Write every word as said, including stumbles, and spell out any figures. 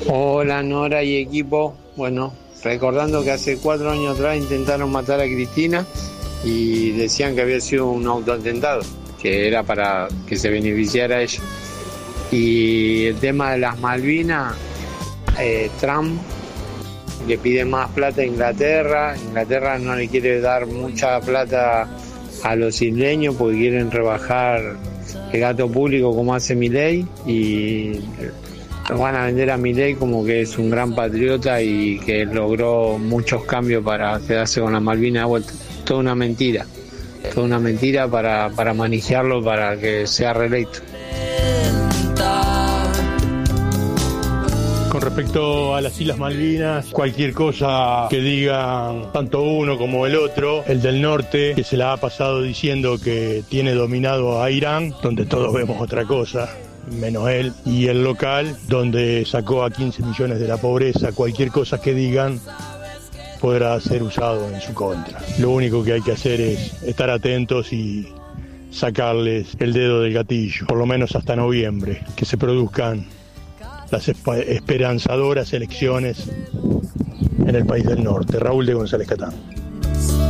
Hola Nora y equipo. Bueno, recordando que hace cuatro años atrás intentaron matar a Cristina y decían que había sido un autoatentado, que era para que se beneficiara ella. Y el tema de las Malvinas, eh, Trump le pide más plata a Inglaterra. Inglaterra no le quiere dar mucha plata a los isleños porque quieren rebajar el gasto público como hace Milei, y lo van a vender a Milei como que es un gran patriota y que logró muchos cambios para quedarse con las Malvinas de vuelta. Toda una mentira, toda una mentira para, para manejarlo para que sea reelecto. Con respecto a las Islas Malvinas, cualquier cosa que digan tanto uno como el otro, el del norte, que se la ha pasado diciendo que tiene dominado a Irán, donde todos vemos otra cosa, menos él, y el local, donde sacó a quince millones de la pobreza, cualquier cosa que digan podrá ser usado en su contra. Lo único que hay que hacer es estar atentos y sacarles el dedo del gatillo, por lo menos hasta noviembre, que se produzcan las esperanzadoras elecciones en el país del norte. Raúl de González Catán.